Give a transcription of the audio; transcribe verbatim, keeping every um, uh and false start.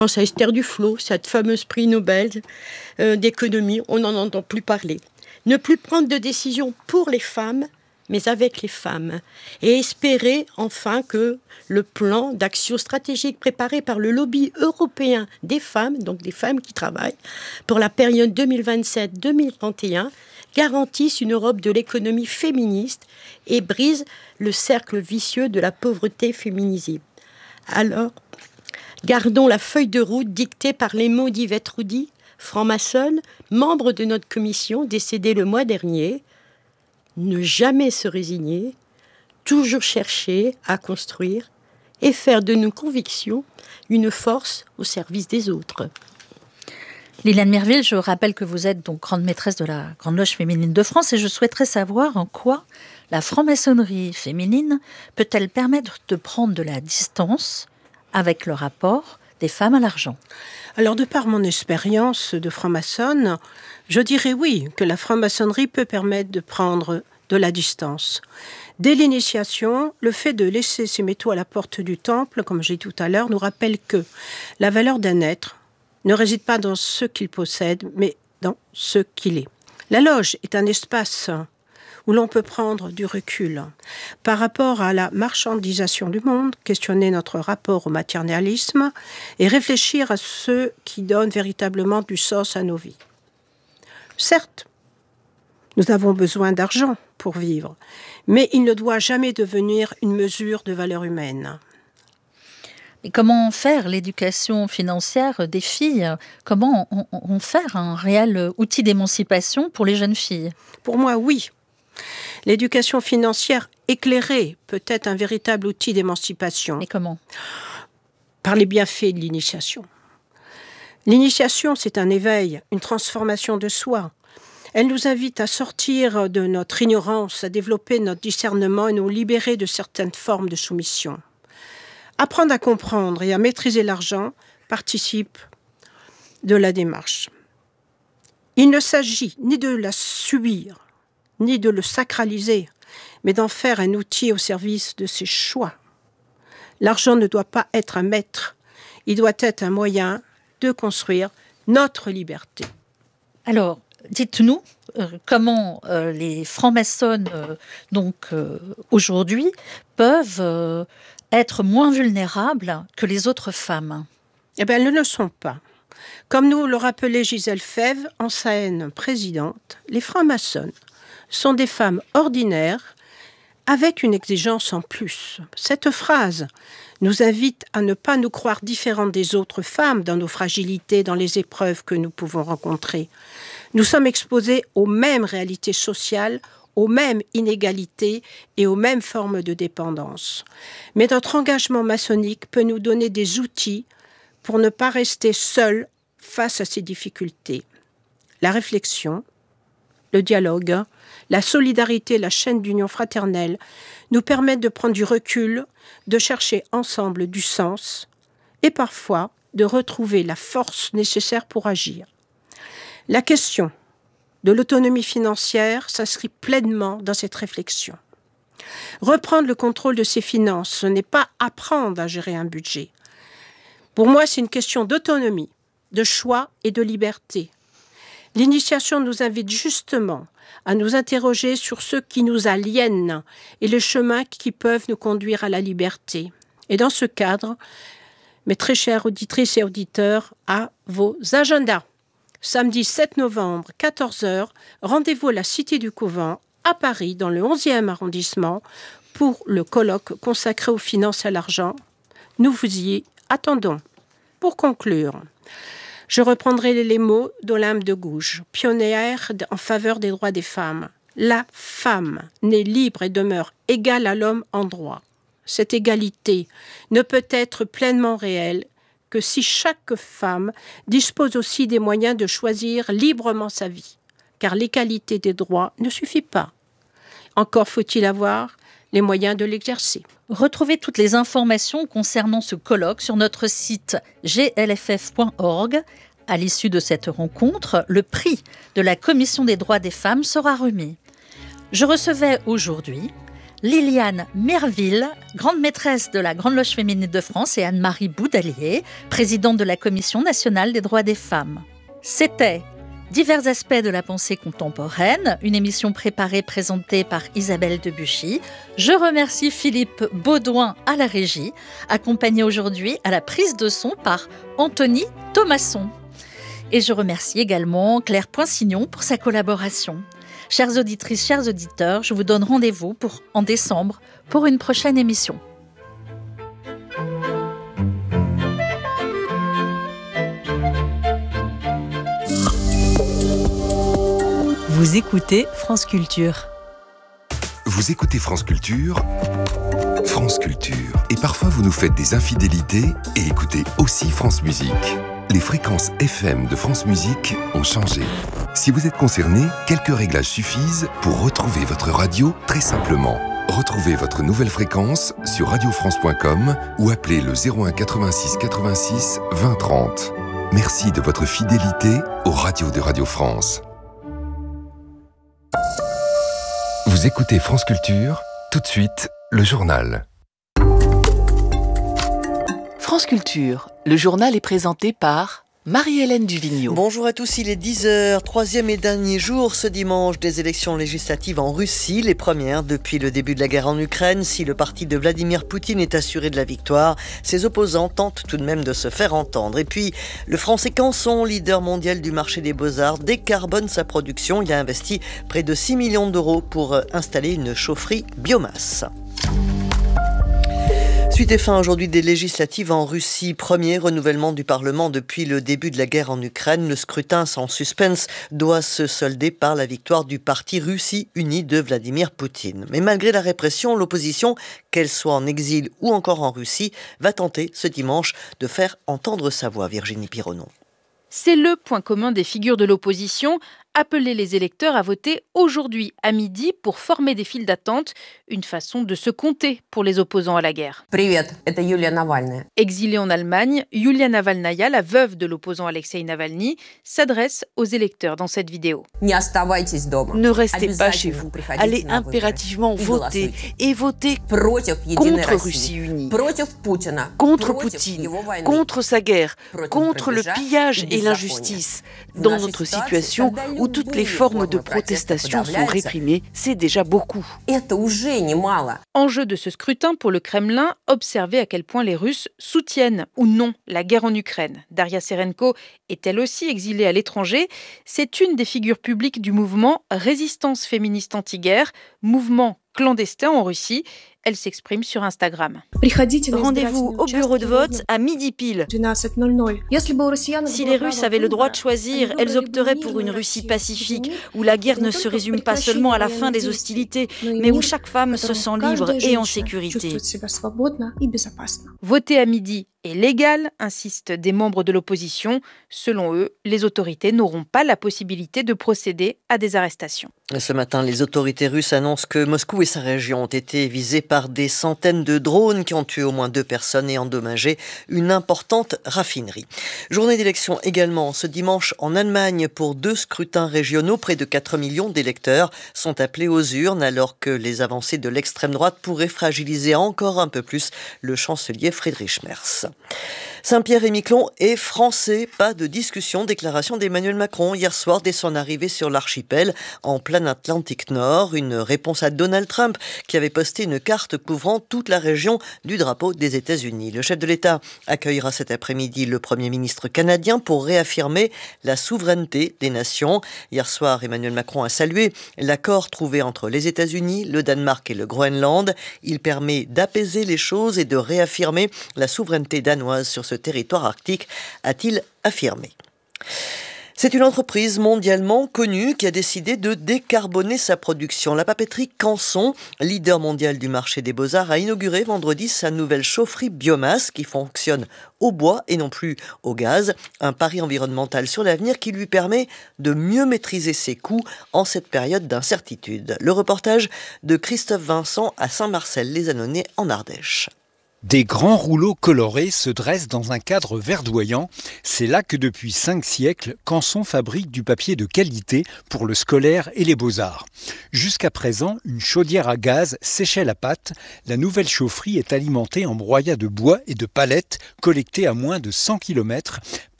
Je pense à Esther Duflo, cette fameuse prix Nobel euh, d'économie, on n'en entend plus parler. Ne plus prendre de décision pour les femmes, mais avec les femmes. Et espérer enfin que le plan d'action stratégique préparé par le lobby européen des femmes, donc des femmes qui travaillent, pour la période deux mille vingt-sept deux mille trente et un, garantisse une Europe de l'économie féministe et brise le cercle vicieux de la pauvreté féminisée. Alors, gardons la feuille de route dictée par les mots d'Yvette Roudy, franc-maçonne, membre de notre commission, décédée le mois dernier. Ne jamais se résigner, toujours chercher à construire et faire de nos convictions une force au service des autres. Liliane Mirville, je rappelle que vous êtes donc grande maîtresse de la Grande Loge féminine de France et je souhaiterais savoir en quoi la franc-maçonnerie féminine peut-elle permettre de prendre de la distance avec le rapport des femmes à l'argent. Alors, de par mon expérience de franc-maçonne, je dirais oui, que la franc-maçonnerie peut permettre de prendre de la distance. Dès l'initiation, le fait de laisser ses métaux à la porte du temple, comme j'ai dit tout à l'heure, nous rappelle que la valeur d'un être ne réside pas dans ce qu'il possède, mais dans ce qu'il est. La loge est un espace où l'on peut prendre du recul par rapport à la marchandisation du monde, questionner notre rapport au matérialisme et réfléchir à ce qui donne véritablement du sens à nos vies. Certes, nous avons besoin d'argent pour vivre, mais il ne doit jamais devenir une mesure de valeur humaine. Et comment faire l'éducation financière des filles ? Comment en, en faire un réel outil d'émancipation pour les jeunes filles ? Pour moi, oui. L'éducation financière éclairée peut être un véritable outil d'émancipation. Et comment ? Par les bienfaits de l'initiation. L'initiation, c'est un éveil, une transformation de soi. Elle nous invite à sortir de notre ignorance, à développer notre discernement et nous libérer de certaines formes de soumission. Apprendre à comprendre et à maîtriser l'argent participe de la démarche. Il ne s'agit ni de la subir, ni de le sacraliser, mais d'en faire un outil au service de ses choix. L'argent ne doit pas être un maître, il doit être un moyen de construire notre liberté. Alors, dites-nous euh, comment euh, les francs-maçonnes, euh, donc euh, aujourd'hui, peuvent euh, être moins vulnérables que les autres femmes. Eh bien, elles ne le sont pas. Comme nous le rappelait Gisèle Fèvre, ancienne présidente, les francs-maçonnes sont des femmes ordinaires avec une exigence en plus. Cette phrase nous invite à ne pas nous croire différentes des autres femmes dans nos fragilités, dans les épreuves que nous pouvons rencontrer. Nous sommes exposés aux mêmes réalités sociales, aux mêmes inégalités et aux mêmes formes de dépendance. Mais notre engagement maçonnique peut nous donner des outils pour ne pas rester seuls face à ces difficultés. La réflexion, le dialogue, la solidarité, la chaîne d'union fraternelle nous permettent de prendre du recul, de chercher ensemble du sens et parfois de retrouver la force nécessaire pour agir. La question de l'autonomie financière s'inscrit pleinement dans cette réflexion. Reprendre le contrôle de ses finances, ce n'est pas apprendre à gérer un budget. Pour moi, c'est une question d'autonomie, de choix et de liberté. L'initiation nous invite justement à nous interroger sur ce qui nous aliène et les chemins qui peuvent nous conduire à la liberté. Et dans ce cadre, mes très chères auditrices et auditeurs, à vos agendas. Samedi sept novembre, quatorze heures, rendez-vous à la Cité du Couvent, à Paris, dans le onzième arrondissement, pour le colloque consacré aux finances et à l'argent. Nous vous y attendons. Pour conclure, je reprendrai les mots d'Olympe de Gouges, pionnière en faveur des droits des femmes. La femme naît libre et demeure égale à l'homme en droit. Cette égalité ne peut être pleinement réelle que si chaque femme dispose aussi des moyens de choisir librement sa vie, car l'égalité des droits ne suffit pas. Encore faut-il avoir les moyens de l'exercer. Retrouvez toutes les informations concernant ce colloque sur notre site g l f f point org. À l'issue de cette rencontre, le prix de la Commission des droits des femmes sera remis. Je recevais aujourd'hui Liliane Merville, grande maîtresse de la Grande Loge féminine de France, et Anne-Marie Boudalier, présidente de la Commission nationale des droits des femmes. C'était Divers aspects de la pensée contemporaine, une émission préparée, présentée par Isabelle Debuchy. Je remercie Philippe Baudouin à la régie, accompagné aujourd'hui à la prise de son par Anthony Thomasson. Et je remercie également Claire Poinsignon pour sa collaboration. Chères auditrices, chers auditeurs, je vous donne rendez-vous pour, en décembre pour une prochaine émission. Vous écoutez France Culture. Vous écoutez France Culture, France Culture. Et parfois vous nous faites des infidélités et écoutez aussi France Musique. Les fréquences F M de France Musique ont changé. Si vous êtes concerné, quelques réglages suffisent pour retrouver votre radio très simplement. Retrouvez votre nouvelle fréquence sur radio france point com ou appelez le zéro un quatre-vingt-six quatre-vingt-six vingt trente. Merci de votre fidélité aux radios de Radio France. Vous écoutez France Culture, tout de suite, le journal. France Culture, le journal est présenté par Marie-Hélène Duvigneau. Bonjour à tous, il est dix heures, troisième et dernier jour ce dimanche des élections législatives en Russie, les premières depuis le début de la guerre en Ukraine. Si le parti de Vladimir Poutine est assuré de la victoire, ses opposants tentent tout de même de se faire entendre. Et puis, le français Canson, leader mondial du marché des beaux-arts, décarbone sa production. Il a investi près de six millions d'euros pour installer une chaufferie biomasse. Suite et fin aujourd'hui des législatives en Russie. Premier renouvellement du Parlement depuis le début de la guerre en Ukraine. Le scrutin sans suspense doit se solder par la victoire du parti Russie Unie de Vladimir Poutine. Mais malgré la répression, l'opposition, qu'elle soit en exil ou encore en Russie, va tenter ce dimanche de faire entendre sa voix. Virginie Pironneau. C'est le point commun des figures de l'opposition, appeler les électeurs à voter aujourd'hui à midi pour former des files d'attente, une façon de se compter pour les opposants à la guerre. Привет, это Юлия Навальная. Exilée en Allemagne, Yulia Navalnaya, la veuve de l'opposant Alexei Navalny, s'adresse aux électeurs dans cette vidéo. Не оставайтесь дома. Ne restez pas chez vous. Allez impérativement voter et voter contre Russie unie, contre Poutine, contre sa guerre, contre le pillage et l'injustice. Dans notre situation où toutes les formes de protestation sont réprimées, c'est déjà beaucoup. Enjeu de ce scrutin pour le Kremlin, observer à quel point les Russes soutiennent ou non la guerre en Ukraine. Daria Serenko est elle aussi exilée à l'étranger. C'est une des figures publiques du mouvement Résistance féministe anti-guerre, mouvement clandestin en Russie. Elle s'exprime sur Instagram. Rendez-vous au bureau de vote à midi pile. Si les Russes avaient le droit de choisir, elles opteraient pour une Russie pacifique, où la guerre ne se résume pas seulement à la fin des hostilités, mais où chaque femme se sent libre et en sécurité. Voter à midi est légal, insistent des membres de l'opposition. Selon eux, les autorités n'auront pas la possibilité de procéder à des arrestations. Ce matin, les autorités russes annoncent que Moscou et sa région ont été visés par des centaines de drones qui ont tué au moins deux personnes et endommagé une importante raffinerie. Journée d'élection également ce dimanche en Allemagne pour deux scrutins régionaux. Près de quatre millions d'électeurs sont appelés aux urnes alors que les avancées de l'extrême droite pourraient fragiliser encore un peu plus le chancelier Friedrich Merz. Saint-Pierre-et-Miquelon est français, pas de discussion. Déclaration d'Emmanuel Macron hier soir dès son arrivée sur l'archipel en plein Atlantique Nord. Une réponse à Donald Trump qui avait posté une carte couvrant toute la région du drapeau des États-Unis. Le chef de l'État accueillera cet après-midi le Premier ministre canadien pour réaffirmer la souveraineté des nations. Hier soir, Emmanuel Macron a salué l'accord trouvé entre les États-Unis, le Danemark et le Groenland. Il permet d'apaiser les choses et de réaffirmer la souveraineté danoise sur ce territoire arctique, a-t-il affirmé. C'est une entreprise mondialement connue qui a décidé de décarboner sa production. La papeterie Canson, leader mondial du marché des beaux-arts, a inauguré vendredi sa nouvelle chaufferie biomasse qui fonctionne au bois et non plus au gaz. Un pari environnemental sur l'avenir qui lui permet de mieux maîtriser ses coûts en cette période d'incertitude. Le reportage de Christophe Vincent à Saint-Marcel-les-Annonay en Ardèche. Des grands rouleaux colorés se dressent dans un cadre verdoyant. C'est là que depuis cinq siècles, Canson fabrique du papier de qualité pour le scolaire et les beaux-arts. Jusqu'à présent, une chaudière à gaz séchait la pâte. La nouvelle chaufferie est alimentée en broyat de bois et de palettes collectées à moins de cent kilomètres